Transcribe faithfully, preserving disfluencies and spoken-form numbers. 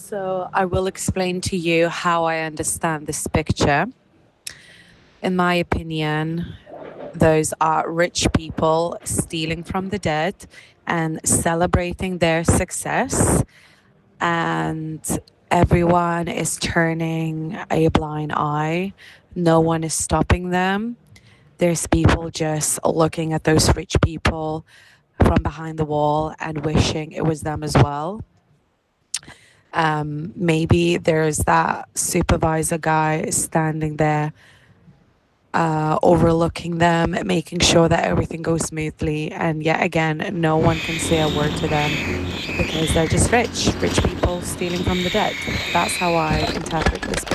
So I will explain to you how I understand this picture. In my opinion, those are rich people stealing from the dead and celebrating their success, and everyone is turning a blind eye. No one is stopping them. There's people just looking at those rich people from behind the wall and wishing it was them as well. Um, maybe there's that supervisor guy standing there, uh, overlooking them, making sure that everything goes smoothly. And yet again, no one can say a word to them because they're just rich, rich people stealing from the dead. That's how I interpret this